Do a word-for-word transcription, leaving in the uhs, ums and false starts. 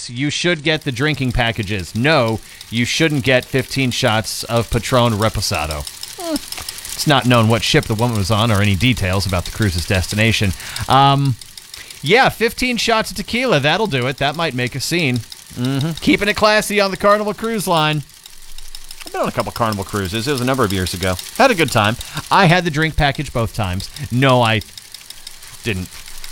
yes, you should get the drinking packages. No, you shouldn't get fifteen shots of Patron Reposado. It's not known what ship the woman was on or any details about the cruise's destination. Um, yeah, fifteen shots of tequila, that'll do it. That might make a scene. Mm-hmm. Keeping it classy on the Carnival Cruise Line. I've been on a couple Carnival cruises. It was a number of years ago. Had a good time. I had the drink package both times. No, I didn't.